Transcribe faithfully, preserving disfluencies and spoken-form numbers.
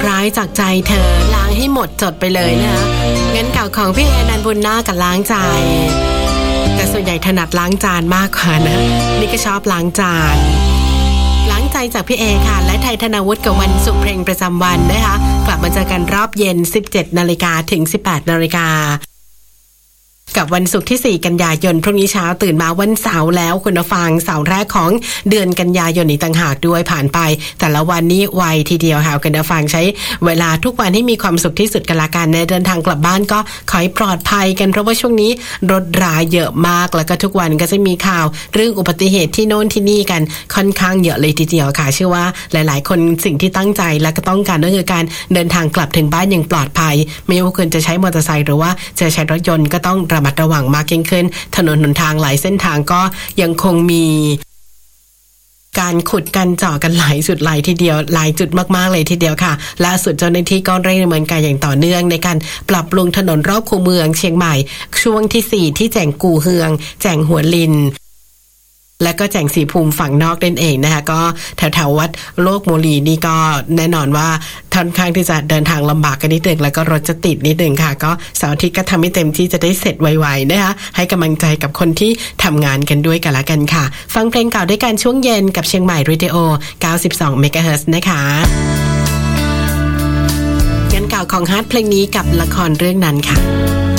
ร้ายจากใจเธอล้างให้หมดจดไปเลยนะคะงั้นเก่าของพี่เอนันบุญนาคกับล้างใจแต่ส่วนใหญ่ถนัดล้างจานมากกว่านะนี่ก็ชอบล้างจานล้างใจจากพี่เอค่ะและไทยธนาวุฒิกับวันศุกร์เพลงประจำวันนะคะกลับมาเจอกันรอบเย็น สิบเจ็ดนาฬิกา ถึง สิบแปดนาฬิกากับวันศุกร์ที่สี่กันยายนพรุ่งนี้เช้าตื่นมาวันเสาร์แล้วคุณผู้ฟังเสาร์แรกของเดือนกันยายนนี้ต่างหากด้วยผ่านไปแต่ละวันนี้ไวทีเดียวค่ะคุณผู้ฟังใช้เวลาทุกวันให้มีความสุขที่สุดกันละกันในเดินทางกลับบ้านก็ขอให้ปลอดภัยกันเพราะว่าช่วงนี้รถราเยอะมากแล้วก็ทุกวันก็จะมีข่าวเรื่องอุบัติเหตุที่โน่นที่นี่กันค่อนข้างเยอะเลยทีเดียวค่ะเชื่อว่าหลายๆคนสิ่งที่ตั้งใจและก็ต้องการก็คือการเดินทางกลับถึงบ้านอย่างปลอดภัยไม่ว่าคุณจะใช้มอเตอร์ไซค์หรือว่าจะใช้รถยนต์ก็ต้องระมัดระวังมากยิ่งขึ้นถนนหนทางหลายเส้นทางก็ยังคงมีการขุดกันเจาะกันหลายจุดหลายทีเดียวหลายจุดมากๆเลยทีเดียวค่ะล่าสุดเจ้าหน้าที่ก็เร่งดำเนินการอย่างต่อเนื่องในการปรับปรุงถนนรอบคูเมืองเชียงใหม่ช่วงที่สี่ที่แจ่งกู่เฮืองแจ่งหัวลินและก็แจ่งสีภูมิฝั่งนอกนั่นเองนะคะก็แถวๆวัดโลกโมลีนี่ก็แน่นอนว่าค่อนข้างที่จะเดินทางลำบากกันนิดนึงแล้วก็รถจะติดนิดนึงค่ะก็เสาร์อาทิตย์ก็ทำให้เต็มที่จะได้เสร็จไวๆนะคะให้กำลังใจกับคนที่ทำงานกันด้วยกันละกันค่ะฟังเพลงเก่าด้วยกันช่วงเย็นกับเชียงใหม่เรดิโอเก้าสิบสองเมกะเฮิรตซ์นะคะงั้นเก่าของฮาร์ทเพลงนี้กับละครเรื่องนั้นค่ะ